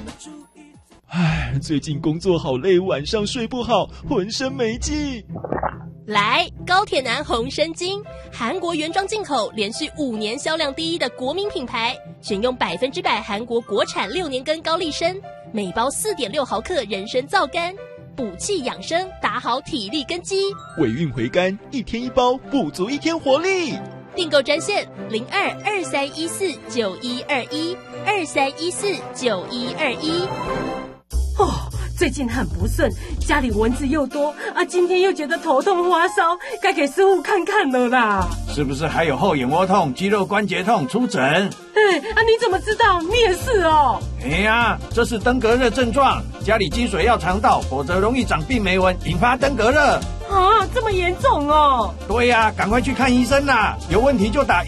唉，最近工作好累，晚上睡不好，浑身没劲。 来，高铁男红参精，韩国原装进口，连续5年销量第1的国民品牌，选用100%韩国国产6年根高丽参，每包4.6毫克人参皂苷，补气养生，打好体力根基。 尾韵回甘，1天1包，补足1天活力。 订购专线02-2314-9121，2314-9121。 哦，最近很不顺，家里蚊子又多啊，今天又觉得头痛发烧，该给师傅看看了啦。 是不是还有后眼窝痛、肌肉关节痛？出诊。 你怎么知道？你也是哦。 哎呀，这是登革热症状，家里积水要常倒，否则容易长病媒蚊，引发登革热。 啊，这么严重哦？ 对呀，赶快去看医生啦，有问题就打